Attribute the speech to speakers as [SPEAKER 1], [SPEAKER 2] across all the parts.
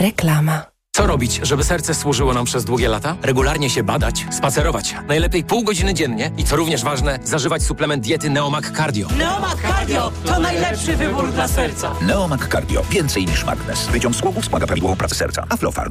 [SPEAKER 1] Reklama.
[SPEAKER 2] Co robić, żeby serce służyło nam przez długie lata? Regularnie się badać, spacerować. Najlepiej pół godziny dziennie i co również ważne, zażywać suplement diety Neomag Cardio.
[SPEAKER 3] Neomag Cardio to najlepszy wybór dla serca.
[SPEAKER 4] Neomag Cardio. Więcej niż magnes. Wyciąg z głowy wspomaga prawidłową pracę serca. Aflofarm.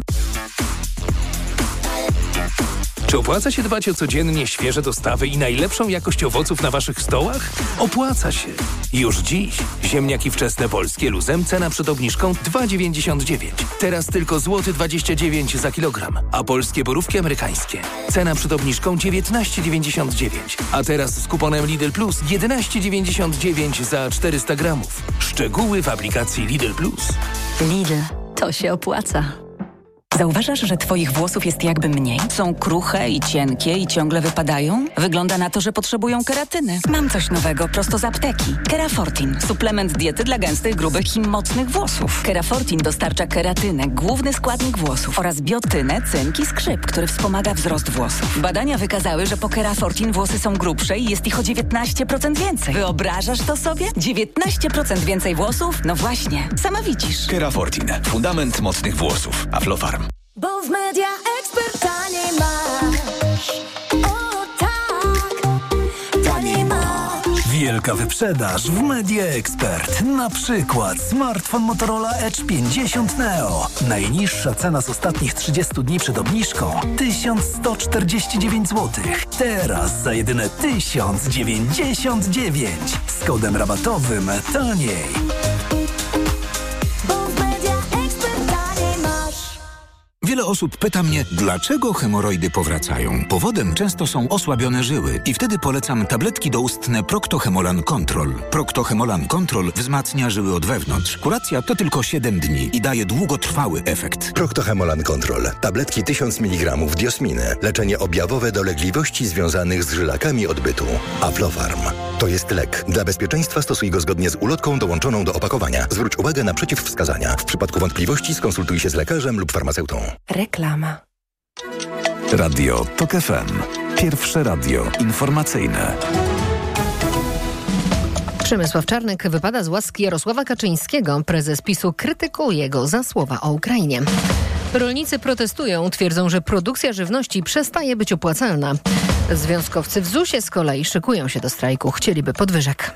[SPEAKER 5] Czy opłaca się dbać o codziennie świeże dostawy i najlepszą jakość owoców na waszych stołach? Opłaca się. Już dziś ziemniaki wczesne polskie luzem, cena przed obniżką 2,99. Teraz tylko złoty 29 za kilogram. A polskie borówki amerykańskie. Cena przed obniżką 19,99. A teraz z kuponem Lidl Plus 11,99 za 400 gramów. Szczegóły w aplikacji Lidl Plus.
[SPEAKER 6] Lidl, to się opłaca. Zauważasz, że twoich włosów jest jakby mniej? Są kruche i cienkie i ciągle wypadają? Wygląda na to, że potrzebują keratyny. Mam coś nowego prosto z apteki. Kerafortin. Suplement diety dla gęstych, grubych i mocnych włosów. Kerafortin dostarcza keratynę, główny składnik włosów, oraz biotynę, cynk i skrzyp, który wspomaga wzrost włosów. Badania wykazały, że po Kerafortin włosy są grubsze i jest ich o 19% więcej. Wyobrażasz to sobie? 19% więcej włosów? No właśnie, sama widzisz.
[SPEAKER 4] Kerafortin. Fundament mocnych włosów. Aflofarm.
[SPEAKER 7] Bo w Media Expert taniej masz. O tak, taniej masz.
[SPEAKER 8] Wielka wyprzedaż w Media Expert. Na przykład smartfon Motorola Edge 50 Neo. Najniższa cena z ostatnich 30 dni przed obniżką 1149 zł. Teraz za jedyne 1099. Z kodem rabatowym taniej.
[SPEAKER 9] Wiele osób pyta mnie, dlaczego hemoroidy powracają. Powodem często są osłabione żyły i wtedy polecam tabletki doustne Procto-Hemolan Control. Procto-Hemolan Control wzmacnia żyły od wewnątrz. Kuracja to tylko 7 dni i daje długotrwały efekt.
[SPEAKER 10] Procto-Hemolan Control. Tabletki 1000 mg diosminy. Leczenie objawowe dolegliwości związanych z żylakami odbytu. Aflofarm. To jest lek. Dla bezpieczeństwa stosuj go zgodnie z ulotką dołączoną do opakowania. Zwróć uwagę na przeciwwskazania. W przypadku wątpliwości skonsultuj się z lekarzem lub farmaceutą.
[SPEAKER 1] Reklama.
[SPEAKER 8] Radio TOK FM. Pierwsze radio informacyjne.
[SPEAKER 11] Przemysław Czarnek wypada z łaski Jarosława Kaczyńskiego. Prezes PiS-u krytykuje go za słowa o Ukrainie. Rolnicy protestują, twierdzą, że produkcja żywności przestaje być opłacalna. Związkowcy w ZUS-ie z kolei szykują się do strajku. Chcieliby podwyżek.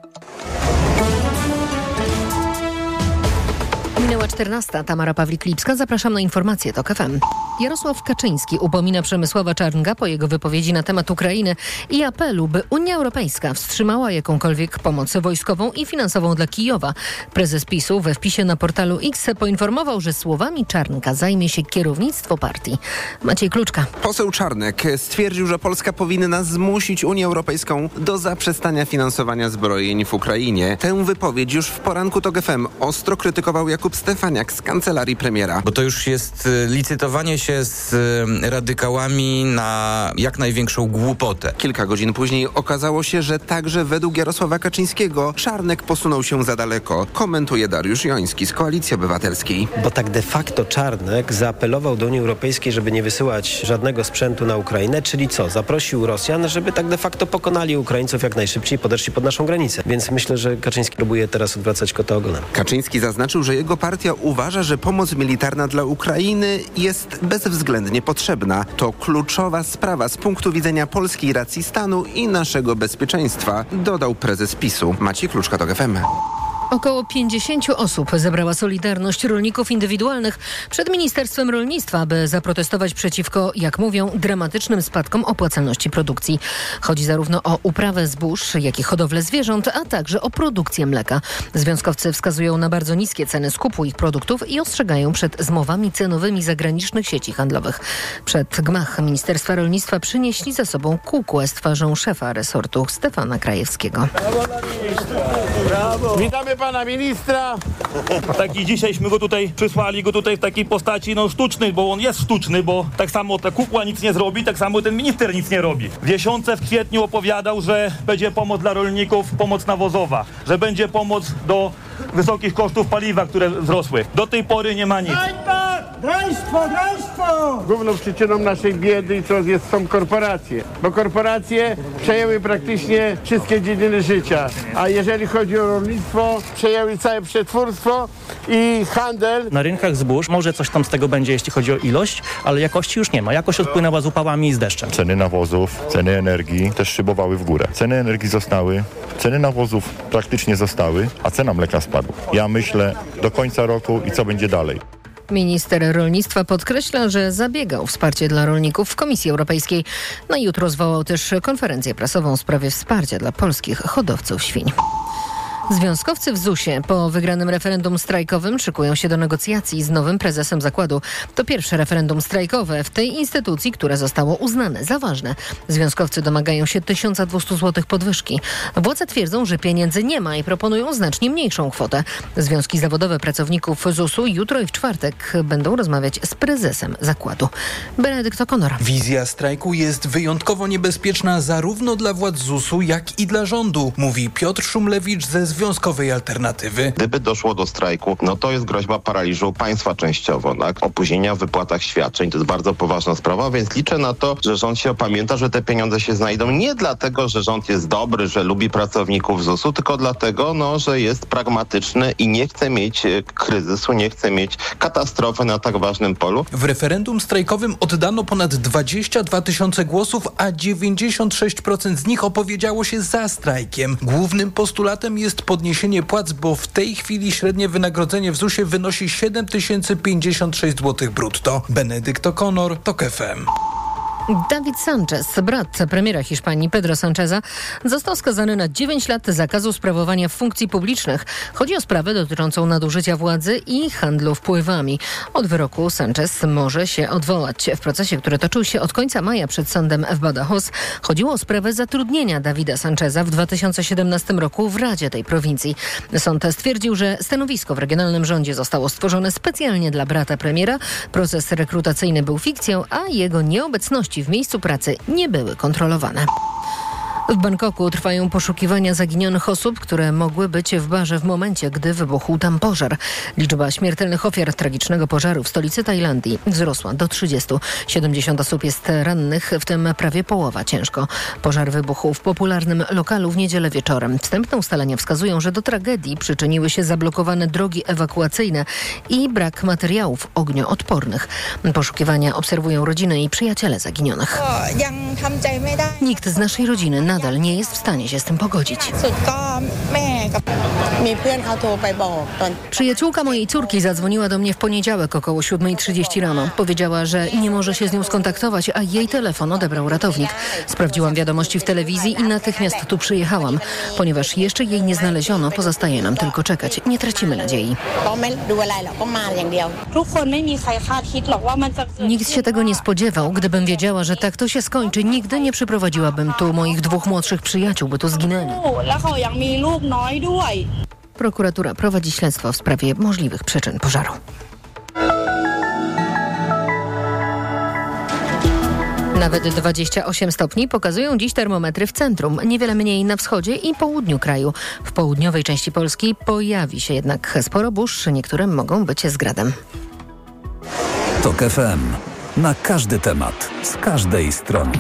[SPEAKER 11] Minęła 14. Tamara Pawlik-Lipska. Zapraszam na informacje TOK FM. Jarosław Kaczyński upomina Przemysława Czarnka po jego wypowiedzi na temat Ukrainy i apelu, by Unia Europejska wstrzymała jakąkolwiek pomoc wojskową i finansową dla Kijowa. Prezes PiS-u we wpisie na portalu X poinformował, że słowami Czarnka zajmie się kierownictwo partii. Maciej Kluczka.
[SPEAKER 12] Poseł Czarnek stwierdził, że Polska powinna zmusić Unię Europejską do zaprzestania finansowania zbrojeń w Ukrainie. Tę wypowiedź już w poranku TOK FM ostro krytykował Jakub Stefaniak z kancelarii premiera.
[SPEAKER 13] Bo to już jest licytowanie się z radykałami na jak największą głupotę.
[SPEAKER 12] Kilka godzin później okazało się, że także według Jarosława Kaczyńskiego Czarnek posunął się za daleko. Komentuje Dariusz Joński z Koalicji Obywatelskiej.
[SPEAKER 14] Bo tak de facto Czarnek zaapelował do Unii Europejskiej, żeby nie wysyłać żadnego sprzętu na Ukrainę, czyli co? Zaprosił Rosjan, żeby tak de facto pokonali Ukraińców jak najszybciej i podeszli pod naszą granicę. Więc myślę, że Kaczyński próbuje teraz odwracać kota ogonem.
[SPEAKER 12] Kaczyński zaznaczył, że jego partia uważa, że pomoc militarna dla Ukrainy jest bezwzględnie potrzebna. To kluczowa sprawa z punktu widzenia polskiej racji stanu i naszego bezpieczeństwa, dodał prezes PiS-u. Maciej Kluczka, TOK FM.
[SPEAKER 11] Około 50 osób zebrała Solidarność Rolników Indywidualnych przed Ministerstwem Rolnictwa, by zaprotestować przeciwko, jak mówią, dramatycznym spadkom opłacalności produkcji. Chodzi zarówno o uprawę zbóż, jak i hodowlę zwierząt, a także o produkcję mleka. Związkowcy wskazują na bardzo niskie ceny skupu ich produktów i ostrzegają przed zmowami cenowymi zagranicznych sieci handlowych. Przed gmach Ministerstwa Rolnictwa przynieśli ze sobą kukłę z twarzą szefa resortu Stefana Krajewskiego.
[SPEAKER 15] Brawo. Witamy pana ministra. Taki dzisiejśmy go tutaj przysłali w takiej postaci sztucznej, bo on jest sztuczny, bo tak samo ta kukła nic nie zrobi, tak samo ten minister nic nie robi. W kwietniu opowiadał, że będzie pomoc dla rolników, pomoc nawozowa, że będzie pomoc do wysokich kosztów paliwa, które wzrosły. Do tej pory nie ma nic.
[SPEAKER 1] Draństwo! Główną przyczyną naszej biedy są korporacje, bo korporacje przejęły praktycznie wszystkie dziedziny życia, a jeżeli chodzi o rolnictwo, przejęły całe przetwórstwo i handel.
[SPEAKER 16] Na rynkach zbóż może coś tam z tego będzie, jeśli chodzi o ilość, ale jakości już nie ma. Jakość odpłynęła z upałami i z deszczem.
[SPEAKER 17] Ceny nawozów, ceny energii też szybowały w górę. Ceny energii zostały, ceny nawozów praktycznie zostały, a cena mleka spadła. Ja myślę do końca roku i co będzie dalej.
[SPEAKER 11] Minister rolnictwa podkreśla, że zabiega o wsparcie dla rolników w Komisji Europejskiej. No i jutro zwołał też konferencję prasową w sprawie wsparcia dla polskich hodowców świń. Związkowcy w ZUS-ie po wygranym referendum strajkowym szykują się do negocjacji z nowym prezesem zakładu. To pierwsze referendum strajkowe w tej instytucji, które zostało uznane za ważne. Związkowcy domagają się 1200 zł podwyżki. Władze twierdzą, że pieniędzy nie ma i proponują znacznie mniejszą kwotę. Związki zawodowe pracowników ZUS-u jutro i w czwartek będą rozmawiać z prezesem zakładu. Benedykt O'Connor.
[SPEAKER 18] Wizja strajku jest wyjątkowo niebezpieczna zarówno dla władz ZUS-u, jak i dla rządu, mówi Piotr Szumlewicz ze Związkowej Alternatywy.
[SPEAKER 19] Gdyby doszło do strajku, no to jest groźba paraliżu państwa częściowo, tak? Opóźnienia w wypłatach świadczeń, to jest bardzo poważna sprawa, więc liczę na to, że rząd się opamięta, że te pieniądze się znajdą nie dlatego, że rząd jest dobry, że lubi pracowników ZUS-u, tylko dlatego, że jest pragmatyczny i nie chce mieć kryzysu, nie chce mieć katastrofy na tak ważnym polu.
[SPEAKER 18] W referendum strajkowym oddano ponad 22 tysiące głosów, a 96% z nich opowiedziało się za strajkiem. Głównym postulatem jest podniesienie płac, bo w tej chwili średnie wynagrodzenie w ZUS-ie wynosi 7056 zł brutto. Benedykt O'Connor, TOK FM.
[SPEAKER 11] David Sanchez, brat premiera Hiszpanii Pedro Sancheza, został skazany na 9 lat zakazu sprawowania funkcji publicznych. Chodzi o sprawę dotyczącą nadużycia władzy i handlu wpływami. Od wyroku Sanchez może się odwołać. W procesie, który toczył się od końca maja przed sądem w Badajoz, chodziło o sprawę zatrudnienia Davida Sancheza w 2017 roku w Radzie tej prowincji. Sąd stwierdził, że stanowisko w regionalnym rządzie zostało stworzone specjalnie dla brata premiera. Proces rekrutacyjny był fikcją, a jego nieobecność w miejscu pracy nie były kontrolowane. W Bangkoku trwają poszukiwania zaginionych osób, które mogły być w barze w momencie, gdy wybuchł tam pożar. Liczba śmiertelnych ofiar tragicznego pożaru w stolicy Tajlandii wzrosła do 30. 70 osób jest rannych, w tym prawie połowa ciężko. Pożar wybuchł w popularnym lokalu w niedzielę wieczorem. Wstępne ustalenia wskazują, że do tragedii przyczyniły się zablokowane drogi ewakuacyjne i brak materiałów ognioodpornych. Poszukiwania obserwują rodziny i przyjaciele zaginionych. Nikt z naszej rodziny nadal nie jest w stanie się z tym pogodzić. Przyjaciółka mojej córki zadzwoniła do mnie w poniedziałek około 7:30 rano. Powiedziała, że nie może się z nią skontaktować, a jej telefon odebrał ratownik. Sprawdziłam wiadomości w telewizji i natychmiast tu przyjechałam. Ponieważ jeszcze jej nie znaleziono, pozostaje nam tylko czekać. Nie tracimy nadziei. Nikt się tego nie spodziewał. Gdybym wiedziała, że tak to się skończy, nigdy nie przyprowadziłabym tu moich 2 młodszych przyjaciół, by tu zginęli. Prokuratura prowadzi śledztwo w sprawie możliwych przyczyn pożaru. Nawet 28 stopni pokazują dziś termometry w centrum, niewiele mniej na wschodzie i południu kraju. W południowej części Polski pojawi się jednak sporo burz, niektóre mogą być z gradem.
[SPEAKER 8] TOK FM. Na każdy temat, z każdej strony.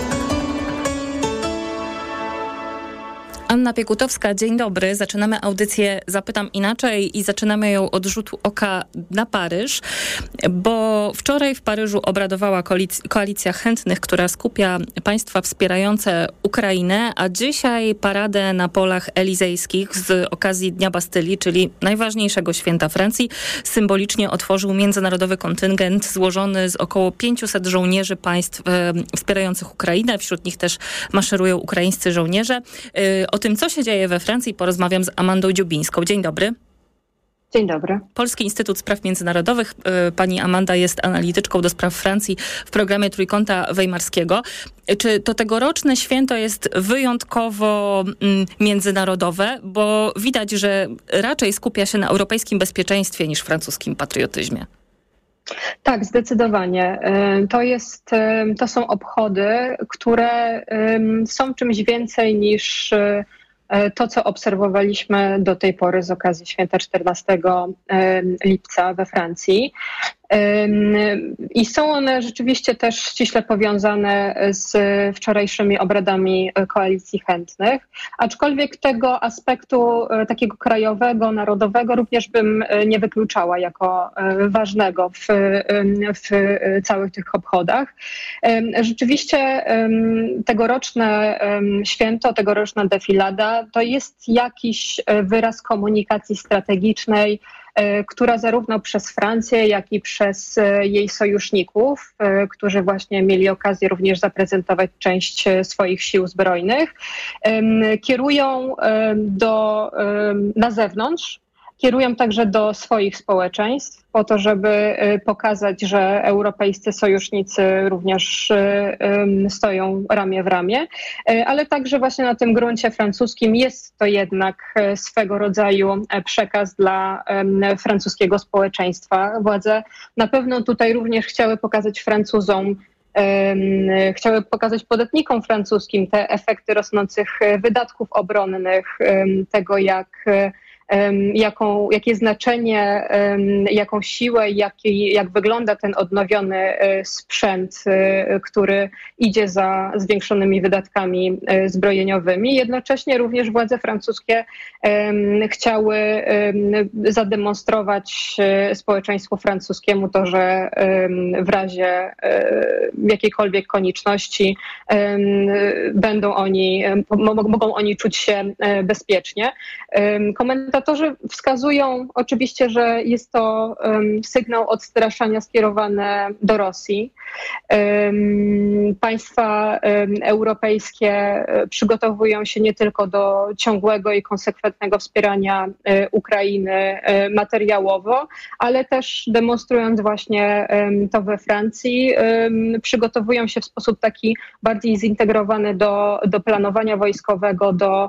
[SPEAKER 20] Anna Piekutowska, dzień dobry. Zaczynamy audycję Zapytam Inaczej i zaczynamy ją od rzutu oka na Paryż, bo wczoraj w Paryżu obradowała koalicja chętnych, która skupia państwa wspierające Ukrainę, a dzisiaj paradę na polach elizejskich z okazji Dnia Bastylii, czyli najważniejszego święta Francji, symbolicznie otworzył międzynarodowy kontyngent złożony z około 500 żołnierzy państw wspierających Ukrainę. Wśród nich też maszerują ukraińscy żołnierze. O tym, co się dzieje we Francji, porozmawiam z Amandą Dziubińską. Dzień dobry.
[SPEAKER 21] Dzień dobry.
[SPEAKER 20] Polski Instytut Spraw Międzynarodowych. Pani Amanda jest analityczką do spraw Francji w programie Trójkąta Weimarskiego. Czy to tegoroczne święto jest wyjątkowo międzynarodowe? Bo widać, że raczej skupia się na europejskim bezpieczeństwie niż francuskim patriotyzmie.
[SPEAKER 21] Tak, zdecydowanie. To są obchody, które są czymś więcej niż to, co obserwowaliśmy do tej pory z okazji święta 14 lipca we Francji. I są one rzeczywiście też ściśle powiązane z wczorajszymi obradami Koalicji Chętnych, aczkolwiek tego aspektu takiego krajowego, narodowego również bym nie wykluczała jako ważnego w całych tych obchodach. Rzeczywiście tegoroczne święto, tegoroczna defilada to jest jakiś wyraz komunikacji strategicznej, która zarówno przez Francję, jak i przez jej sojuszników, którzy właśnie mieli okazję również zaprezentować część swoich sił zbrojnych, kierują na zewnątrz, kierują także do swoich społeczeństw po to, żeby pokazać, że europejscy sojusznicy również stoją ramię w ramię, ale także właśnie na tym gruncie francuskim jest to jednak swego rodzaju przekaz dla francuskiego społeczeństwa. Władze na pewno tutaj również chciały pokazać Francuzom, chciały pokazać podatnikom francuskim te efekty rosnących wydatków obronnych, tego jakie znaczenie, jaką siłę, jak wygląda ten odnowiony sprzęt, który idzie za zwiększonymi wydatkami zbrojeniowymi. Jednocześnie również władze francuskie chciały zademonstrować społeczeństwu francuskiemu to, że w razie jakiejkolwiek konieczności mogą oni czuć się bezpiecznie. Komentatorzy wskazują oczywiście, że jest to sygnał odstraszania skierowany do Rosji. Państwa europejskie przygotowują się nie tylko do ciągłego i konsekwentnego wspierania Ukrainy materiałowo, ale też demonstrując właśnie to we Francji, przygotowują się w sposób taki bardziej zintegrowany do planowania wojskowego, do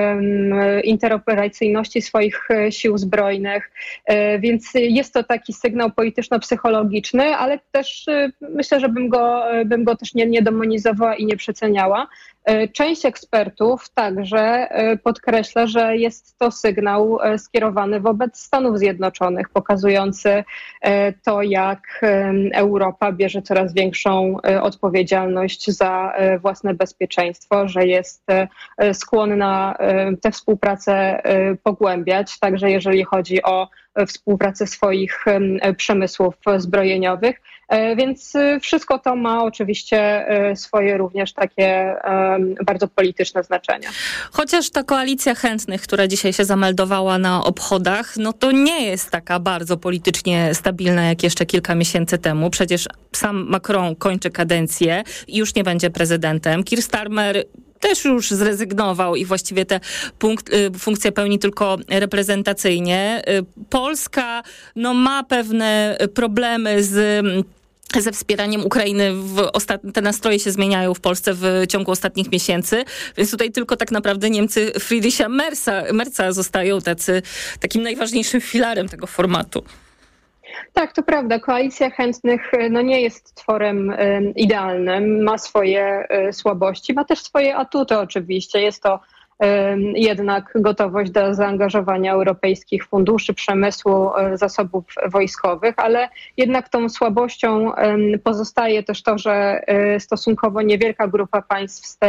[SPEAKER 21] interoperacyjności swoich sił zbrojnych, więc jest to taki sygnał polityczno-psychologiczny, ale też myślę, że bym go też nie demonizowała i nie przeceniała. Część ekspertów także podkreśla, że jest to sygnał skierowany wobec Stanów Zjednoczonych, pokazujący to, jak Europa bierze coraz większą odpowiedzialność za własne bezpieczeństwo, że jest skłonna tę współpracę pogłębiać, także jeżeli chodzi o współpracę swoich przemysłów zbrojeniowych. Więc wszystko to ma oczywiście swoje również takie bardzo polityczne znaczenie.
[SPEAKER 20] Chociaż ta koalicja chętnych, która dzisiaj się zameldowała na obchodach, no to nie jest taka bardzo politycznie stabilna jak jeszcze kilka miesięcy temu. Przecież sam Macron kończy kadencję i już nie będzie prezydentem. Keir Starmer też już zrezygnował i właściwie te funkcje pełni tylko reprezentacyjnie. Polska ma pewne problemy ze wspieraniem Ukrainy. Te nastroje się zmieniają w Polsce w ciągu ostatnich miesięcy, więc tutaj tylko tak naprawdę Niemcy Friedricha Merza zostają takim najważniejszym filarem tego formatu.
[SPEAKER 21] Tak, to prawda. Koalicja chętnych nie jest tworem idealnym, ma swoje słabości, ma też swoje atuty oczywiście. Jest to jednak gotowość do zaangażowania europejskich funduszy, przemysłu, zasobów wojskowych, ale jednak tą słabością pozostaje też to, że stosunkowo niewielka grupa państw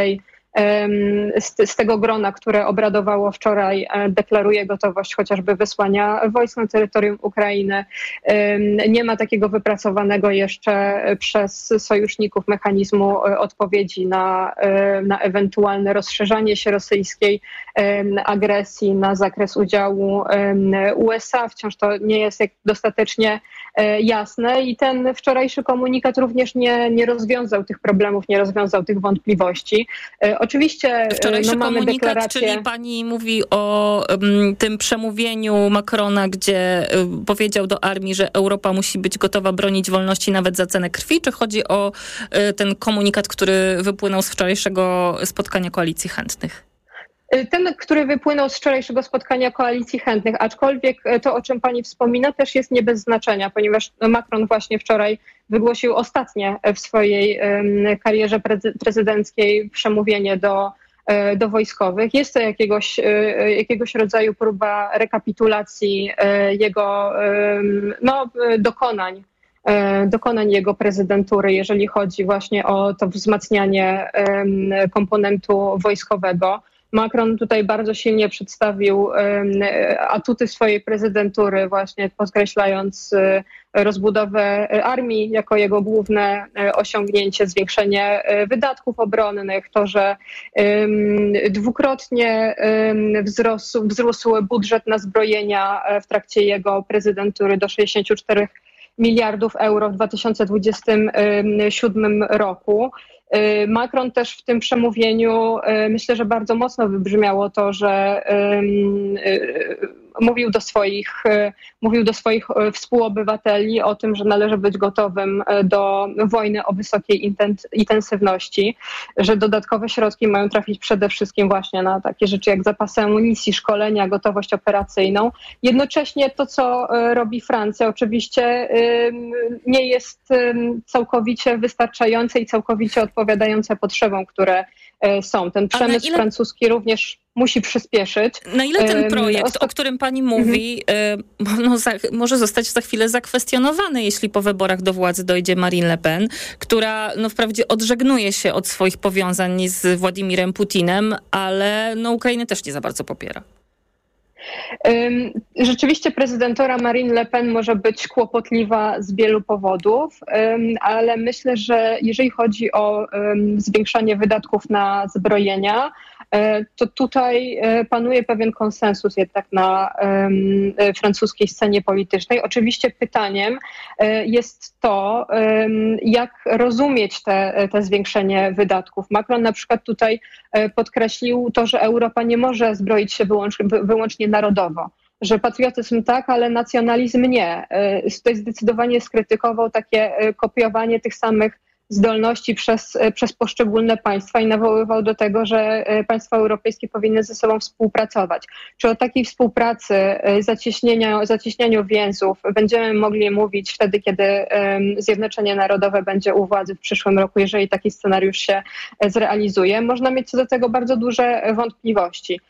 [SPEAKER 21] z tego grona, które obradowało wczoraj, deklaruje gotowość chociażby wysłania wojsk na terytorium Ukrainy. Nie ma takiego wypracowanego jeszcze przez sojuszników mechanizmu odpowiedzi na ewentualne rozszerzanie się rosyjskiej agresji, na zakres udziału USA. Wciąż to nie jest dostatecznie jasne i ten wczorajszy komunikat również nie rozwiązał tych problemów, nie rozwiązał tych wątpliwości. Oczywiście
[SPEAKER 20] wczorajszy
[SPEAKER 21] mamy
[SPEAKER 20] komunikat,
[SPEAKER 21] deklarację...
[SPEAKER 20] czyli pani mówi o tym przemówieniu Macrona, gdzie powiedział do armii, że Europa musi być gotowa bronić wolności nawet za cenę krwi, czy chodzi o ten komunikat, który wypłynął z wczorajszego spotkania Koalicji Chętnych?
[SPEAKER 21] Ten, który wypłynął z wczorajszego spotkania Koalicji Chętnych, aczkolwiek to, o czym pani wspomina, też jest nie bez znaczenia, ponieważ Macron właśnie wczoraj wygłosił ostatnie w swojej karierze prezydenckiej przemówienie do wojskowych. Jest to jakiegoś rodzaju próba rekapitulacji jego dokonań dokonań jego prezydentury, jeżeli chodzi właśnie o to wzmacnianie komponentu wojskowego. Macron tutaj bardzo silnie przedstawił atuty swojej prezydentury, właśnie podkreślając rozbudowę armii jako jego główne osiągnięcie, zwiększenie wydatków obronnych, to, że dwukrotnie wzrósł budżet na zbrojenia w trakcie jego prezydentury do 64 miliardów euro w 2027 roku. Macron też w tym przemówieniu, myślę, że bardzo mocno wybrzmiało to, że mówił do swoich współobywateli o tym, że należy być gotowym do wojny o wysokiej intensywności, że dodatkowe środki mają trafić przede wszystkim właśnie na takie rzeczy jak zapasy amunicji, szkolenia, gotowość operacyjną. Jednocześnie to, co robi Francja, oczywiście nie jest całkowicie wystarczające i całkowicie odpowiadające potrzebom, które są. Ten przemysł francuski również musi przyspieszyć.
[SPEAKER 20] Na ile ten projekt, o którym pani mówi, może zostać za chwilę zakwestionowany, jeśli po wyborach do władzy dojdzie Marine Le Pen, która wprawdzie odżegnuje się od swoich powiązań z Władimirem Putinem, ale Ukrainę też nie za bardzo popiera.
[SPEAKER 21] Rzeczywiście prezydentura Marine Le Pen może być kłopotliwa z wielu powodów, ale myślę, że jeżeli chodzi o zwiększanie wydatków na zbrojenia, to tutaj panuje pewien konsensus jednak na francuskiej scenie politycznej. Oczywiście pytaniem jest to, jak rozumieć te zwiększenie wydatków. Macron na przykład tutaj podkreślił to, że Europa nie może zbroić się wyłącznie narodowo, że patriotyzm tak, ale nacjonalizm nie. Tutaj zdecydowanie skrytykował takie kopiowanie tych samych zdolności przez poszczególne państwa i nawoływał do tego, że państwa europejskie powinny ze sobą współpracować. Czy o takiej współpracy, zacieśnianiu więzów będziemy mogli mówić wtedy, kiedy Zjednoczenie Narodowe będzie u władzy w przyszłym roku, jeżeli taki scenariusz się zrealizuje? Można mieć co do tego bardzo duże wątpliwości.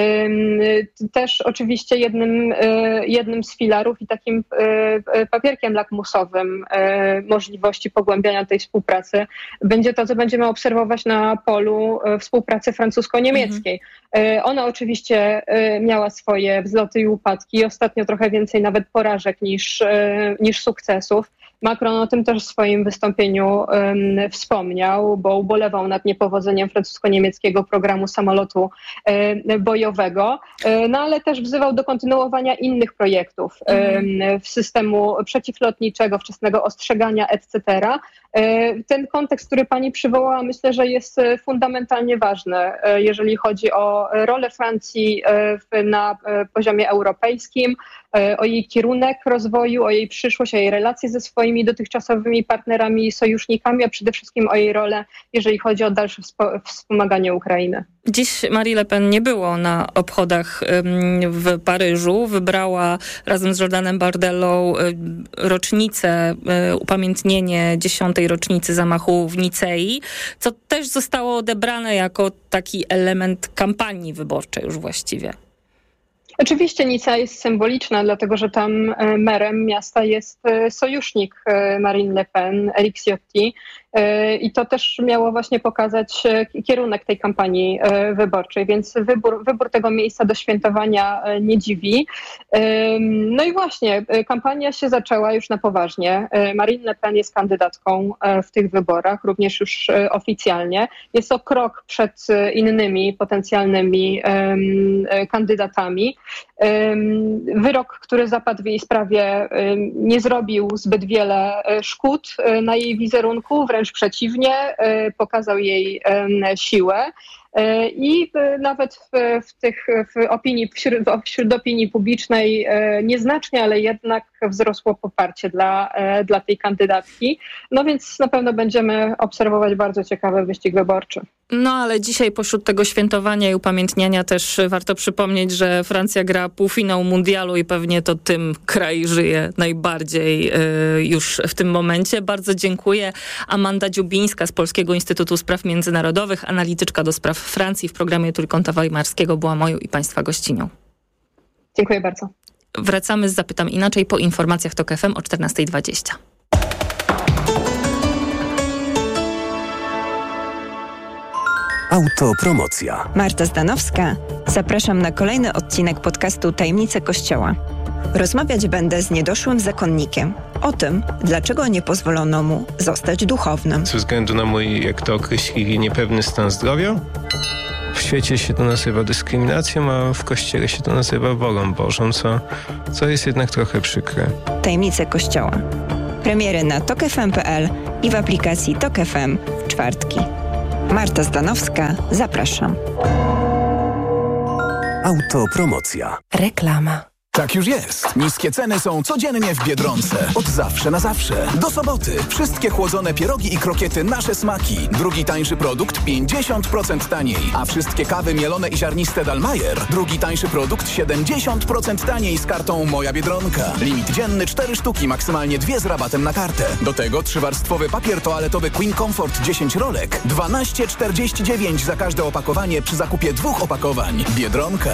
[SPEAKER 21] Też oczywiście jednym z filarów i takim papierkiem lakmusowym możliwości pogłębiania tej współpracy będzie to, co będziemy obserwować na polu współpracy francusko-niemieckiej. Ona oczywiście miała swoje wzloty i upadki, ostatnio trochę więcej nawet porażek niż sukcesów. Macron o tym też w swoim wystąpieniu wspomniał, bo ubolewał nad niepowodzeniem francusko-niemieckiego programu samolotu bojowego, ale też wzywał do kontynuowania innych projektów systemu przeciwlotniczego, wczesnego ostrzegania, etc. Ten kontekst, który pani przywołała, myślę, że jest fundamentalnie ważny, jeżeli chodzi o rolę Francji na poziomie europejskim, o jej kierunek rozwoju, o jej przyszłość, o jej relacje ze swoimi dotychczasowymi partnerami i sojusznikami, a przede wszystkim o jej rolę, jeżeli chodzi o dalsze wspomaganie Ukrainy.
[SPEAKER 20] Dziś Marie Le Pen nie było na obchodach w Paryżu. Wybrała razem z Jordanem Bardellą rocznicę, upamiętnienie 10. rocznicy zamachu w Nicei, co też zostało odebrane jako taki element kampanii wyborczej już właściwie.
[SPEAKER 21] Oczywiście Nicea jest symboliczna, dlatego że tam merem miasta jest sojusznik Marine Le Pen, Éric Ciotti. I to też miało właśnie pokazać kierunek tej kampanii wyborczej, więc wybór tego miejsca do świętowania nie dziwi. No i właśnie, kampania się zaczęła już na poważnie. Marine Le Pen jest kandydatką w tych wyborach, również już oficjalnie. Jest to krok przed innymi potencjalnymi kandydatami. Wyrok, który zapadł w jej sprawie, nie zrobił zbyt wiele szkód na jej wizerunku, wręcz przeciwnie, pokazał jej siłę. I nawet wśród opinii publicznej nieznacznie, ale jednak wzrosło poparcie dla tej kandydatki. No więc na pewno będziemy obserwować bardzo ciekawy wyścig wyborczy.
[SPEAKER 20] No ale dzisiaj pośród tego świętowania i upamiętniania też warto przypomnieć, że Francja gra półfinał mundialu i pewnie to tym kraj żyje najbardziej już w tym momencie. Bardzo dziękuję. Amanda Dziubińska z Polskiego Instytutu Spraw Międzynarodowych, analityczka do spraw Francji w programie Trójkąta Weimarskiego była moją i Państwa gościnią.
[SPEAKER 21] Dziękuję bardzo.
[SPEAKER 20] Wracamy z Zapytam Inaczej po informacjach TOK FM o 14:20.
[SPEAKER 2] Autopromocja.
[SPEAKER 22] Marta Zdanowska. Zapraszam na kolejny odcinek podcastu Tajemnice Kościoła. Rozmawiać będę z niedoszłym zakonnikiem o tym, dlaczego nie pozwolono mu zostać duchownym.
[SPEAKER 23] Ze względu na mój, jak to określili, niepewny stan zdrowia. W świecie się to nazywa dyskryminacją, a w Kościele się to nazywa wolą Bożą, co jest jednak trochę przykre.
[SPEAKER 22] Tajemnice Kościoła. Premiery na tokfm.pl i w aplikacji Tok FM w czwartki. Marta Zdanowska, zapraszam.
[SPEAKER 2] Autopromocja.
[SPEAKER 22] Reklama.
[SPEAKER 8] Tak już jest. Niskie ceny są codziennie w Biedronce. Od zawsze na zawsze. Do soboty. Wszystkie chłodzone pierogi i krokiety Nasze Smaki. Drugi tańszy produkt 50% taniej. A wszystkie kawy mielone i ziarniste Dalmajer. Drugi tańszy produkt 70% taniej z kartą Moja Biedronka. Limit dzienny 4 sztuki, maksymalnie 2 z rabatem na kartę. Do tego 3-warstwowy papier toaletowy Queen Comfort 10 rolek. 12,49 za każde opakowanie przy zakupie 2 opakowań. Biedronka.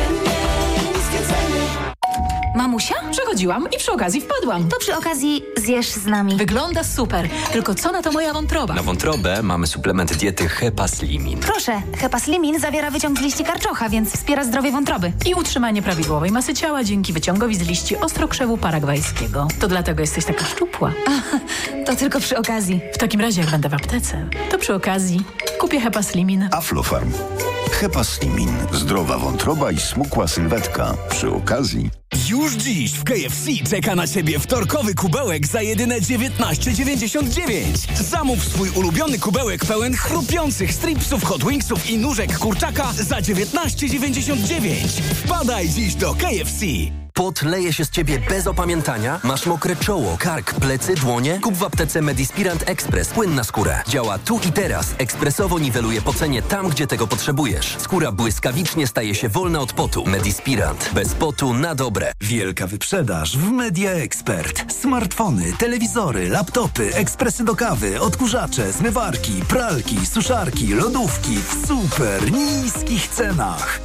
[SPEAKER 3] Mamusia? Przechodziłam i przy okazji wpadłam.
[SPEAKER 24] To przy okazji zjesz z nami.
[SPEAKER 3] Wygląda super, tylko co na to moja wątroba?
[SPEAKER 25] Na wątrobę mamy suplement diety Hepaslimin.
[SPEAKER 24] Proszę, Hepaslimin zawiera wyciąg z liści karczocha, więc wspiera zdrowie wątroby.
[SPEAKER 3] I utrzymanie prawidłowej masy ciała dzięki wyciągowi z liści ostrokrzewu paragwajskiego. To dlatego jesteś taka szczupła.
[SPEAKER 24] To tylko przy okazji.
[SPEAKER 3] W takim razie, jak będę w aptece, to przy okazji kupię Hepaslimin.
[SPEAKER 26] Aflofarm. Hepaslimin. Zdrowa wątroba i smukła sylwetka. Przy okazji.
[SPEAKER 27] Już dziś w KFC czeka na Ciebie wtorkowy kubełek za jedyne 19,99. Zamów swój ulubiony kubełek pełen chrupiących stripsów, hot wingsów i nóżek kurczaka za 19,99. Wpadaj dziś do KFC.
[SPEAKER 28] Pot leje się z ciebie bez opamiętania? Masz mokre czoło, kark, plecy, dłonie? Kup w aptece Medispirant Express. Płyn na skórę. Działa tu i teraz. Ekspresowo niweluje pocenie tam, gdzie tego potrzebujesz. Skóra błyskawicznie staje się wolna od potu. Medispirant. Bez potu na dobre.
[SPEAKER 8] Wielka wyprzedaż w Media Expert. Smartfony, telewizory, laptopy, ekspresy do kawy, odkurzacze, zmywarki, pralki, suszarki, lodówki w super niskich cenach.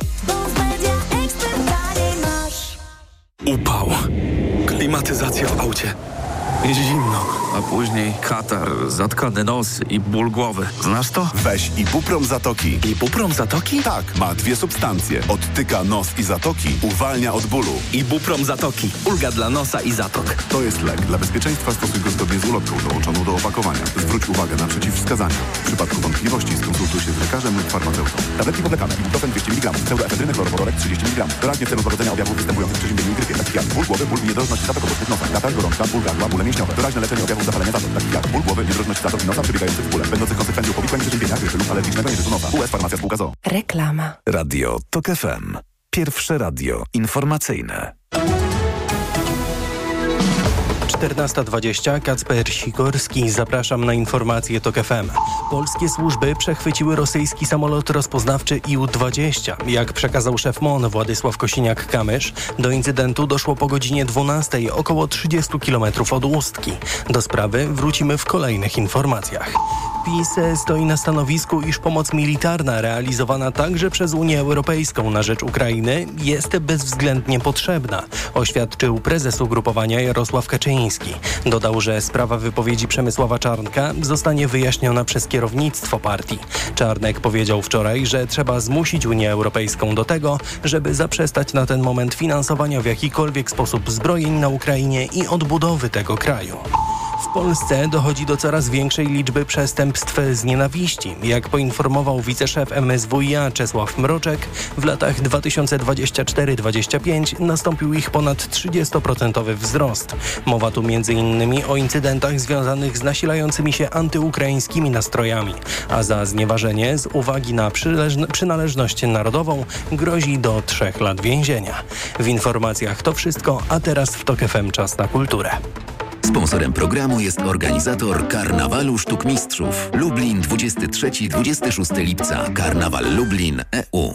[SPEAKER 29] Upał. Klimatyzacja w aucie. Jest zimno, a później katar, zatkany nos i ból głowy. Znasz to?
[SPEAKER 30] Weź Ibuprom Zatoki.
[SPEAKER 29] Ibuprom Zatoki?
[SPEAKER 30] Tak, ma 2 substancje. Odtyka nos i zatoki, uwalnia od bólu.
[SPEAKER 29] Ibuprom Zatoki. Ulga dla nosa i zatok.
[SPEAKER 30] To jest lek. Dla bezpieczeństwa stosuj go zgodnie z ulotką dołączoną do opakowania. Zwróć uwagę na przeciwwskazania. W przypadku wątpliwości skonsultuj się z lekarzem lub farmaceutą. Tabletki powlekane. Ibuprofen 200 mg. Pseudoefedryny chlorowodorek 30 mg. Doraźnie w celu złagodzenia objawów występujących w przeziębieniu i grypie. Takich jak ból głowy, ból i niedrożność zatok obecnych nosa. Katar, gorączka, ból gardła, bóle mięśniowe. Doraźne leczenie objawów zapalenia zatok. Takich jak ból głowy, niedrożność zatok i nosa przebiegających w bóle. Będących konsekwencją powikłań przeziębienia, grypy lub alergicznego nieżytu nosa. US Farmacja Spółka ZOO.
[SPEAKER 22] Reklama.
[SPEAKER 2] Radio Tok FM. Pierwsze radio informacyjne.
[SPEAKER 14] 14:20, Kacper Sikorski. Zapraszam na informacje Tok FM. Polskie służby przechwyciły rosyjski samolot rozpoznawczy IU-20. Jak przekazał szef MON Władysław Kosiniak-Kamysz, do incydentu doszło po godzinie 12, około 30 km od Ustki. Do sprawy wrócimy w kolejnych informacjach. PiS stoi na stanowisku, iż pomoc militarna realizowana także przez Unię Europejską na rzecz Ukrainy jest bezwzględnie potrzebna, oświadczył prezes ugrupowania Jarosław Kaczyński. Dodał, że sprawa wypowiedzi Przemysława Czarnka zostanie wyjaśniona przez kierownictwo partii. Czarnek powiedział wczoraj, że trzeba zmusić Unię Europejską do tego, żeby zaprzestać na ten moment finansowania w jakikolwiek sposób zbrojeń na Ukrainie i odbudowy tego kraju. W Polsce dochodzi do coraz większej liczby przestępstw z nienawiści. Jak poinformował wiceszef MSWiA Czesław Mroczek, w latach 2024-25 nastąpił ich ponad 30% wzrost. Mowa tu m.in. o incydentach związanych z nasilającymi się antyukraińskimi nastrojami, a za znieważenie z uwagi na przynależność narodową grozi do 3 lat więzienia. W informacjach to wszystko, a teraz w Tok FM czas na kulturę.
[SPEAKER 9] Sponsorem programu jest organizator Karnawalu Sztuk Mistrzów. Lublin 23-26 lipca. Karnawal Lublin EU.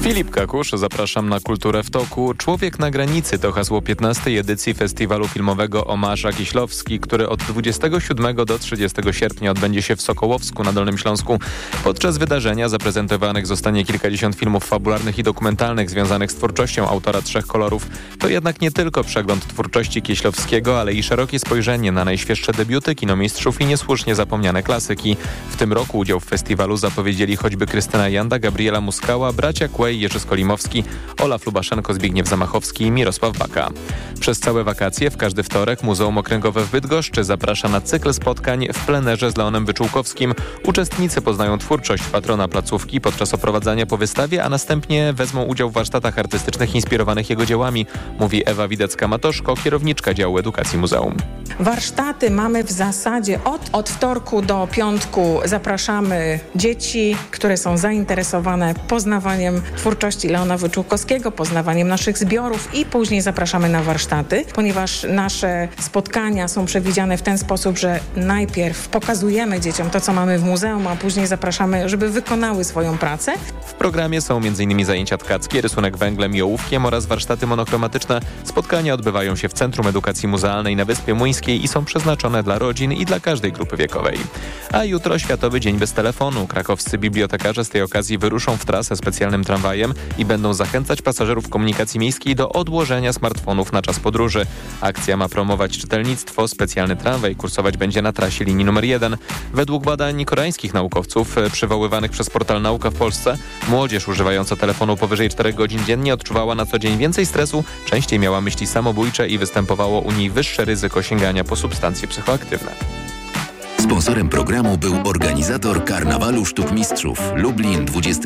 [SPEAKER 1] Filip Kakusz, zapraszam na Kulturę w toku. Człowiek na granicy to hasło 15. edycji festiwalu filmowego Omarza Kiślowski, który od 27 do 30 sierpnia odbędzie się w Sokołowsku na Dolnym Śląsku. Podczas wydarzenia zaprezentowanych zostanie kilkadziesiąt filmów fabularnych i dokumentalnych związanych z twórczością autora Trzech kolorów. To jednak nie tylko przegląd twórczości Kieślowskiego, ale i szerokie spojrzenie na najświeższe debiuty kinomistrzów i niesłusznie zapomniane klasyki. W tym roku udział w festiwalu zapowiedzieli choćby Krystyna Janda, Gabriela Muskała, bracia Kłej, Jerzy Skolimowski, Olaf Lubaszenko, Zbigniew Zamachowski i Mirosław Baka. Przez całe wakacje w każdy wtorek Muzeum Okręgowe w Bydgoszczy zaprasza na cykl spotkań w plenerze z Leonem Wyczółkowskim. Uczestnicy poznają twórczość patrona placówki podczas oprowadzania po wystawie, a następnie wezmą udział w warsztatach artystycznych inspirowanych jego dziełami, mówi Ewa Widecka-Matoszko, kierowniczka działu edukacji muzeum.
[SPEAKER 4] Warsztaty mamy w zasadzie od wtorku do piątku. Zapraszamy dzieci, które są zainteresowane poznawaniem twórczości Leona Wyczółkowskiego, poznawaniem naszych zbiorów i później zapraszamy na warsztaty, ponieważ nasze spotkania są przewidziane w ten sposób, że najpierw pokazujemy dzieciom to, co mamy w muzeum, a później zapraszamy, żeby wykonały swoją pracę.
[SPEAKER 1] W programie są m.in. zajęcia tkackie, rysunek węglem i ołówkiem oraz warsztaty monochromatyczne. Spotkania odbywają się w Centrum Edukacji Muzealnej na Wyspie Młyńskiej i są przeznaczone dla rodzin i dla każdej grupy wiekowej. A jutro Światowy Dzień Bez Telefonu. Krakowscy bibliotekarze z tej okazji wyruszą w trasę specjalnym tramwajem i będą zachęcać pasażerów komunikacji miejskiej do odłożenia smartfonów na czas podróży. Akcja ma promować czytelnictwo. Specjalny tramwaj kursować będzie na trasie linii numer 1. Według badań koreańskich naukowców przywoływanych przez portal Nauka w Polsce, młodzież używająca telefonu powyżej 4 godzin dziennie odczuwała na co dzień więcej stresu, częściej miała myśli samobójcze i występowało u niej wyższe ryzyko sięgania po substancje psychoaktywne.
[SPEAKER 5] Sponsorem programu był organizator Karnawalu Sztuk Mistrzów Lublin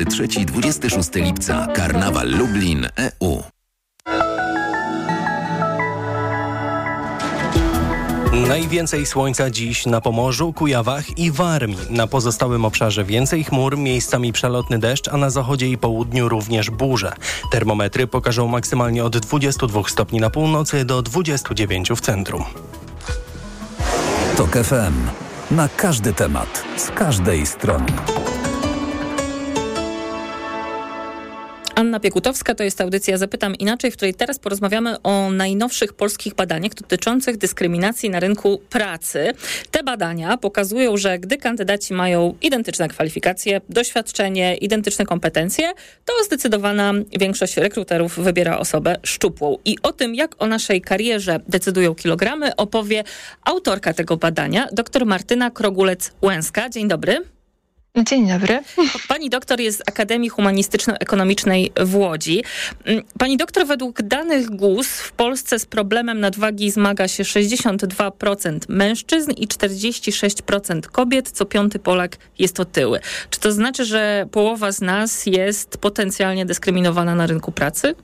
[SPEAKER 5] 23-26 lipca. Karnawal Lublin EU.
[SPEAKER 6] Najwięcej słońca dziś na Pomorzu, Kujawach i Warmii. Na pozostałym obszarze więcej chmur, miejscami przelotny deszcz, a na zachodzie i południu również burze. Termometry pokażą maksymalnie od 22 stopni na północy do 29 w centrum.
[SPEAKER 2] TOK FM. Na każdy temat, z każdej strony.
[SPEAKER 20] Anna Piekutowska, to jest audycja Zapytam Inaczej, w której teraz porozmawiamy o najnowszych polskich badaniach dotyczących dyskryminacji na rynku pracy. Te badania pokazują, że gdy kandydaci mają identyczne kwalifikacje, doświadczenie, identyczne kompetencje, to zdecydowana większość rekruterów wybiera osobę szczupłą. I o tym, jak o naszej karierze decydują kilogramy, opowie autorka tego badania, dr Martyna Krogulec-Łęska. Dzień dobry.
[SPEAKER 7] Dzień dobry.
[SPEAKER 20] Pani doktor jest z Akademii Humanistyczno-Ekonomicznej w Łodzi. Pani doktor, według danych GUS w Polsce z problemem nadwagi zmaga się 62% mężczyzn i 46% kobiet. Co 5. Polak jest otyły. Czy to znaczy, że połowa z nas jest potencjalnie dyskryminowana na rynku pracy?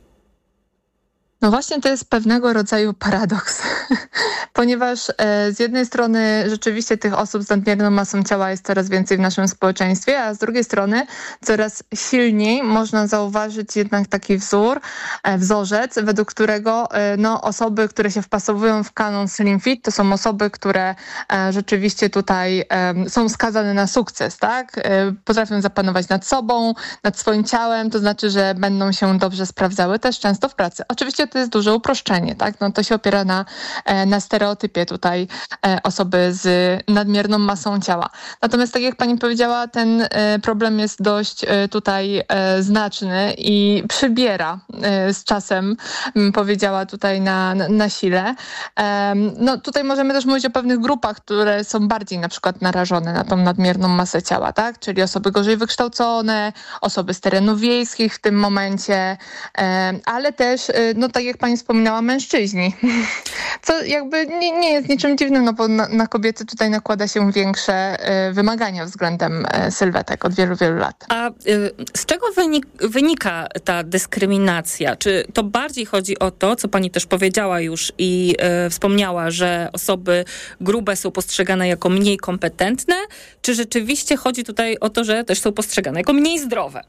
[SPEAKER 7] No właśnie to jest pewnego rodzaju paradoks, ponieważ z jednej strony rzeczywiście tych osób z nadmierną masą ciała jest coraz więcej w naszym społeczeństwie, a z drugiej strony coraz silniej można zauważyć jednak taki wzorzec, według którego osoby, które się wpasowują w kanon slim fit, to są osoby, które rzeczywiście tutaj są skazane na sukces, tak? Potrafią zapanować nad sobą, nad swoim ciałem, to znaczy, że będą się dobrze sprawdzały też często w pracy. Oczywiście to jest duże uproszczenie, tak? No to się opiera na stereotypie tutaj osoby z nadmierną masą ciała. Natomiast tak jak pani powiedziała, ten problem jest dość tutaj znaczny i przybiera z czasem, powiedziała tutaj na sile. No tutaj możemy też mówić o pewnych grupach, które są bardziej na przykład narażone na tą nadmierną masę ciała, tak? Czyli osoby gorzej wykształcone, osoby z terenów wiejskich w tym momencie, ale też, no tak jak pani wspominała, mężczyźni. Co jakby nie jest niczym dziwnym, no bo na kobiety tutaj nakłada się większe wymagania względem sylwetek od wielu, wielu lat.
[SPEAKER 20] A z czego wynika ta dyskryminacja? Czy to bardziej chodzi o to, co pani też powiedziała już i wspomniała, że osoby grube są postrzegane jako mniej kompetentne, czy rzeczywiście chodzi tutaj o to, że też są postrzegane jako mniej zdrowe?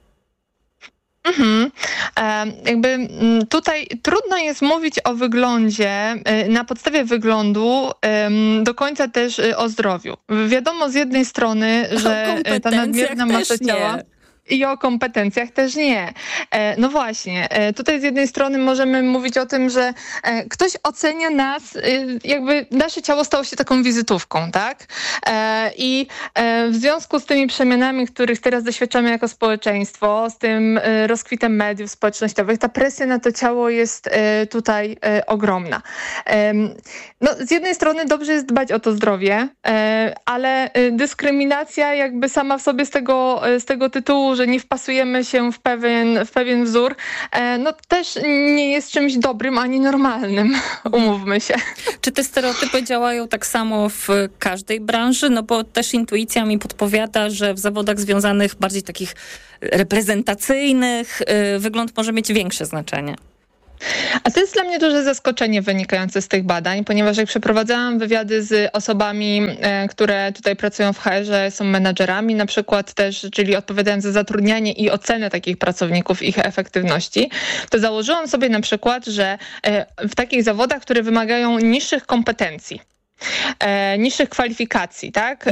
[SPEAKER 7] Jakby tutaj trudno jest mówić o wyglądzie, na podstawie wyglądu do końca też o zdrowiu. Wiadomo z jednej strony, że ta nadmierna masa ciała i o kompetencjach też nie. No właśnie, tutaj z jednej strony możemy mówić o tym, że ktoś ocenia nas, jakby nasze ciało stało się taką wizytówką, tak? I w związku z tymi przemianami, których teraz doświadczamy jako społeczeństwo, z tym rozkwitem mediów społecznościowych, ta presja na to ciało jest tutaj ogromna. No, z jednej strony dobrze jest dbać o to zdrowie, ale dyskryminacja jakby sama w sobie z tego tytułu, że nie wpasujemy się w pewien wzór, no też nie jest czymś dobrym ani normalnym, umówmy się.
[SPEAKER 20] Czy te stereotypy działają tak samo w każdej branży? No bo też intuicja mi podpowiada, że w zawodach związanych bardziej takich reprezentacyjnych wygląd może mieć większe znaczenie.
[SPEAKER 7] A to jest dla mnie duże zaskoczenie wynikające z tych badań, ponieważ jak przeprowadzałam wywiady z osobami, które tutaj pracują w HR-ze, są menadżerami na przykład też, czyli odpowiadają za zatrudnianie i ocenę takich pracowników, ich efektywności, to założyłam sobie na przykład, że w takich zawodach, które wymagają niższych kompetencji, niższych kwalifikacji, tak?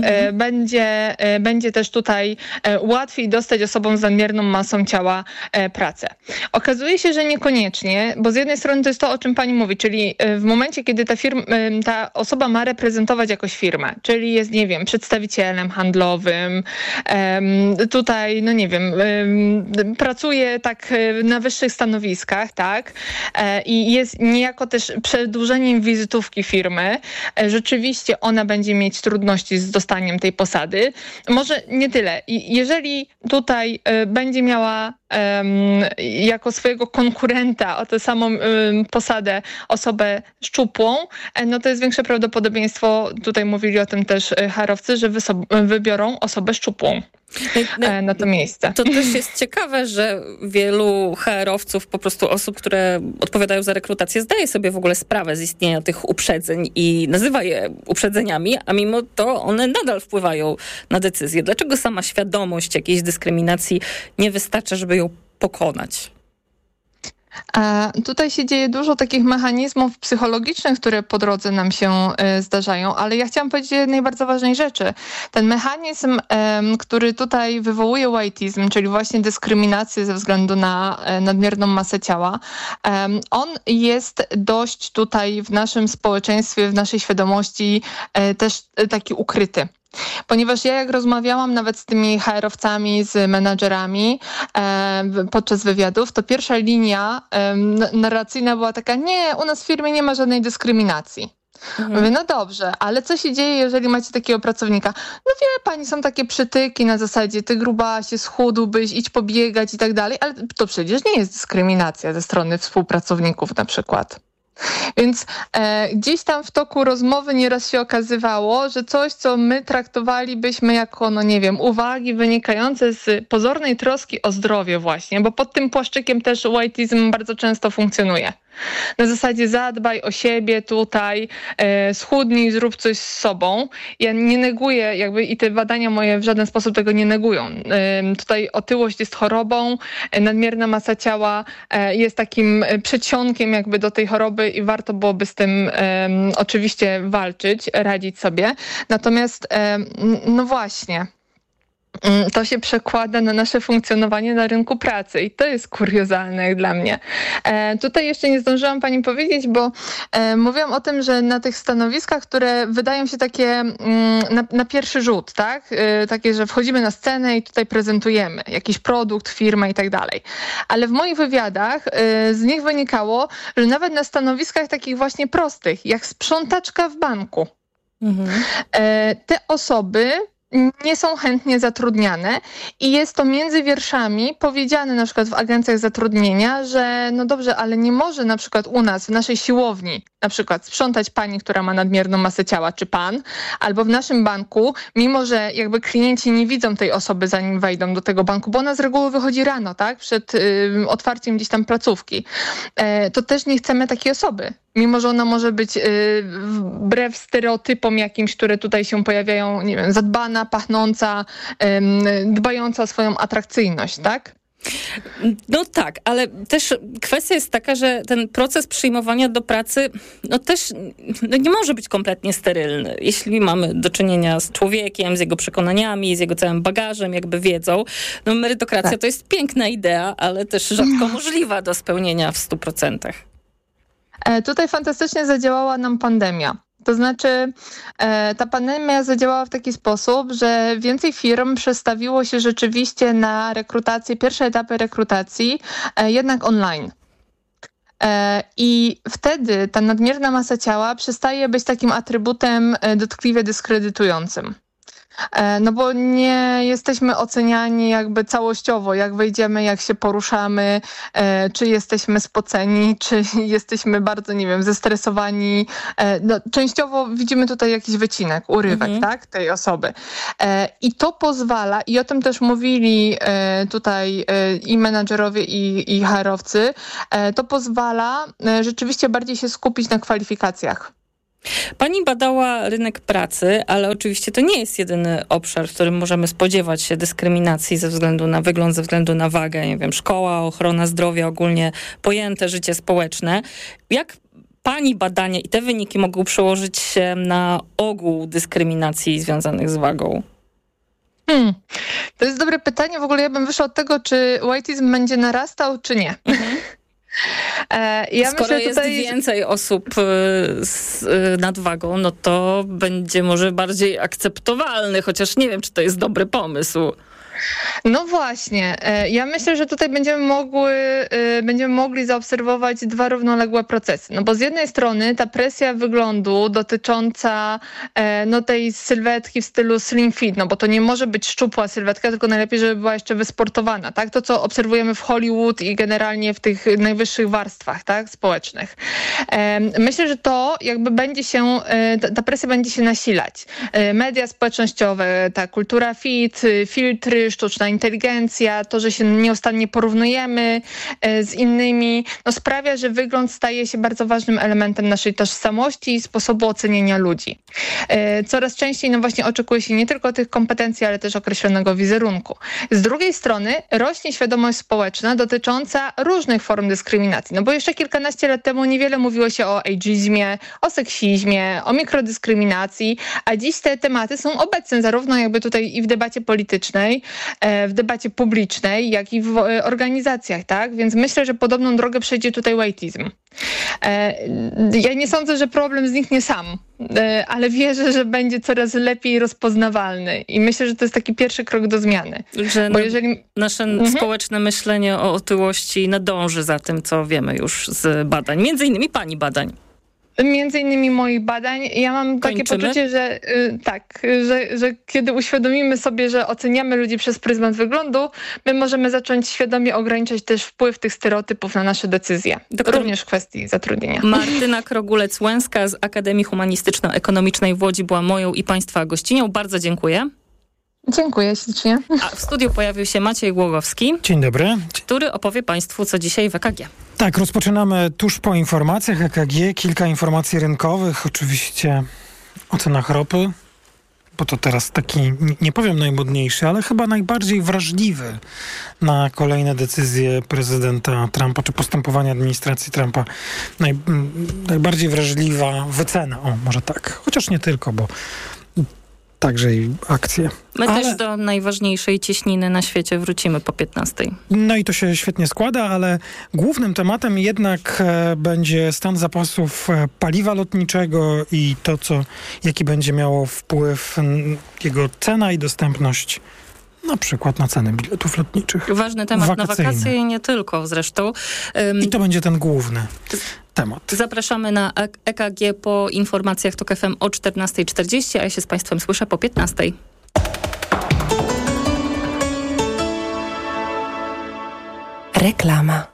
[SPEAKER 7] Będzie też tutaj łatwiej dostać osobom z nadmierną masą ciała pracę. Okazuje się, że niekoniecznie, bo z jednej strony to jest to, o czym pani mówi, czyli w momencie, kiedy ta osoba ma reprezentować jakąś firmę, czyli jest, nie wiem, przedstawicielem handlowym, tutaj, no nie wiem, pracuje tak na wyższych stanowiskach, tak? I jest niejako też przedłużeniem wizytówki firmy, rzeczywiście ona będzie mieć trudności z dostaniem tej posady. Może nie tyle. Jeżeli tutaj będzie miała jako swojego konkurenta o tę samą posadę osobę szczupłą, no to jest większe prawdopodobieństwo, tutaj mówili o tym też HR-owcy, że wybiorą osobę szczupłą na to miejsce.
[SPEAKER 20] To też jest ciekawe, że wielu HR-owców, po prostu osób, które odpowiadają za rekrutację, zdaje sobie w ogóle sprawę z istnienia tych uprzedzeń i nazywa je uprzedzeniami, a mimo to one nadal wpływają na decyzje. Dlaczego sama świadomość jakiejś dyskryminacji nie wystarcza, żeby ją pokonać?
[SPEAKER 7] Tutaj się dzieje dużo takich mechanizmów psychologicznych, które po drodze nam się zdarzają, ale ja chciałam powiedzieć o jednej bardzo ważnej rzeczy. Ten mechanizm, który tutaj wywołuje whiteizm, czyli właśnie dyskryminację ze względu na nadmierną masę ciała, on jest dość tutaj w naszym społeczeństwie, w naszej świadomości też taki ukryty. Ponieważ ja jak rozmawiałam nawet z tymi HR-owcami, z menadżerami podczas wywiadów, to pierwsza linia narracyjna była taka: nie, u nas w firmie nie ma żadnej dyskryminacji. Mówię, no dobrze, ale co się dzieje, jeżeli macie takiego pracownika? No wie pani, są takie przytyki na zasadzie ty grubasie, schudłbyś, idź pobiegać i tak dalej, ale to przecież nie jest dyskryminacja ze strony współpracowników na przykład. Więc gdzieś tam w toku rozmowy nieraz się okazywało, że coś, co my traktowalibyśmy jako, no nie wiem, uwagi wynikające z pozornej troski o zdrowie właśnie, bo pod tym płaszczykiem też whiteizm bardzo często funkcjonuje. Na zasadzie zadbaj o siebie tutaj, schudnij, zrób coś z sobą. Ja nie neguję, jakby i te badania moje w żaden sposób tego nie negują. Tutaj otyłość jest chorobą, nadmierna masa ciała jest takim przedsionkiem jakby do tej choroby i warto byłoby z tym oczywiście walczyć, radzić sobie. Natomiast no właśnie, to się przekłada na nasze funkcjonowanie na rynku pracy i to jest kuriozalne jak dla mnie. Tutaj jeszcze nie zdążyłam pani powiedzieć, bo mówiłam o tym, że na tych stanowiskach, które wydają się takie na pierwszy rzut, tak? Takie, że wchodzimy na scenę i tutaj prezentujemy jakiś produkt, firmę i tak dalej. Ale w moich wywiadach z nich wynikało, że nawet na stanowiskach takich właśnie prostych, jak sprzątaczka w banku, te osoby nie są chętnie zatrudniane i jest to między wierszami powiedziane na przykład w agencjach zatrudnienia, że no dobrze, ale nie może na przykład u nas, w naszej siłowni, na przykład sprzątać pani, która ma nadmierną masę ciała, czy pan, albo w naszym banku, mimo że jakby klienci nie widzą tej osoby, zanim wejdą do tego banku, bo ona z reguły wychodzi rano, tak, przed otwarciem gdzieś tam placówki, to też nie chcemy takiej osoby. Mimo że ona może być wbrew stereotypom jakimś, które tutaj się pojawiają, nie wiem, zadbana, pachnąca, dbająca o swoją atrakcyjność, tak?
[SPEAKER 20] No tak, ale też kwestia jest taka, że ten proces przyjmowania do pracy też nie może być kompletnie sterylny. Jeśli mamy do czynienia z człowiekiem, z jego przekonaniami, z jego całym bagażem, jakby wiedzą, merytokracja to jest piękna idea, ale też rzadko możliwa do spełnienia w 100%.
[SPEAKER 7] Tutaj fantastycznie zadziałała nam pandemia. To znaczy ta pandemia zadziałała w taki sposób, że więcej firm przestawiło się rzeczywiście na rekrutację, pierwsze etapy rekrutacji jednak online. I wtedy ta nadmierna masa ciała przestaje być takim atrybutem dotkliwie dyskredytującym. No bo nie jesteśmy oceniani jakby całościowo, jak wejdziemy, jak się poruszamy, czy jesteśmy spoceni, czy jesteśmy bardzo, zestresowani. Częściowo widzimy tutaj jakiś wycinek, urywek, tak, tej osoby. I to pozwala, i o tym też mówili tutaj i menadżerowie, i HR-owcy, to pozwala rzeczywiście bardziej się skupić na kwalifikacjach.
[SPEAKER 20] Pani badała rynek pracy, ale oczywiście to nie jest jedyny obszar, w którym możemy spodziewać się dyskryminacji ze względu na wygląd, ze względu na wagę. Nie wiem, szkoła, ochrona zdrowia, ogólnie pojęte życie społeczne. Jak pani badania i te wyniki mogą przełożyć się na ogół dyskryminacji związanych z wagą?
[SPEAKER 7] To jest dobre pytanie. W ogóle ja bym wyszła od tego, czy whiteism będzie narastał, czy nie.
[SPEAKER 20] Skoro jest więcej osób z nadwagą, no to będzie może bardziej akceptowalny, chociaż nie wiem, czy to jest dobry pomysł.
[SPEAKER 7] No właśnie. Ja myślę, że tutaj będziemy mogli zaobserwować dwa równoległe procesy. No bo z jednej strony ta presja wyglądu dotycząca tej sylwetki w stylu slim fit, no bo to nie może być szczupła sylwetka, tylko najlepiej, żeby była jeszcze wysportowana, tak? To, co obserwujemy w Hollywood i generalnie w tych najwyższych warstwach, tak, społecznych. Myślę, że to jakby będzie się, ta presja będzie się nasilać. Media społecznościowe, ta kultura fit, filtry, sztuczna inteligencja, to, że się nieustannie porównujemy z innymi, sprawia, że wygląd staje się bardzo ważnym elementem naszej tożsamości i sposobu oceniania ludzi. Coraz częściej właśnie oczekuje się nie tylko tych kompetencji, ale też określonego wizerunku. Z drugiej strony rośnie świadomość społeczna dotycząca różnych form dyskryminacji. No bo jeszcze kilkanaście lat temu niewiele mówiło się o ageizmie, o seksizmie, o mikrodyskryminacji, a dziś te tematy są obecne zarówno jakby tutaj i w debacie politycznej, w debacie publicznej, jak i w organizacjach, tak? Więc myślę, że podobną drogę przejdzie tutaj whiteism. Ja nie sądzę, że problem zniknie sam, ale wierzę, że będzie coraz lepiej rozpoznawalny i myślę, że to jest taki pierwszy krok do zmiany.
[SPEAKER 20] Że nasze społeczne myślenie o otyłości nadąży za tym, co wiemy już z badań, między innymi pani badań.
[SPEAKER 7] Między innymi moich badań. Ja mam takie poczucie, że że kiedy uświadomimy sobie, że oceniamy ludzi przez pryzmat wyglądu, my możemy zacząć świadomie ograniczać też wpływ tych stereotypów na nasze decyzje. Również w kwestii zatrudnienia.
[SPEAKER 20] Martyna Krogulec-Łęska z Akademii Humanistyczno-Ekonomicznej w Łodzi była moją i państwa gościnią. Bardzo dziękuję.
[SPEAKER 7] Dziękuję ślicznie.
[SPEAKER 20] A w studiu pojawił się Maciej Głogowski.
[SPEAKER 10] Dzień dobry.
[SPEAKER 20] Który opowie państwu, co dzisiaj w EKG.
[SPEAKER 10] Tak, rozpoczynamy tuż po informacjach EKG. Kilka informacji rynkowych. Oczywiście o cenach ropy, bo to teraz taki, nie powiem najmodniejszy, ale chyba najbardziej wrażliwy na kolejne decyzje prezydenta Trumpa, czy postępowania administracji Trumpa. Najbardziej wrażliwa wycena. Może tak. Chociaż nie tylko, bo także i akcje.
[SPEAKER 20] My też do najważniejszej cieśniny na świecie wrócimy po 15:00.
[SPEAKER 10] No i to się świetnie składa, ale głównym tematem jednak będzie stan zapasów paliwa lotniczego i to, jaki będzie miało wpływ jego cena i dostępność na przykład na ceny biletów lotniczych.
[SPEAKER 20] Ważny temat na wakacje i nie tylko zresztą.
[SPEAKER 10] I to będzie ten główny temat.
[SPEAKER 20] Zapraszamy na EKG po informacjach TOK FM o 14:40, a ja się z państwem słyszę po 15:00.
[SPEAKER 11] Reklama.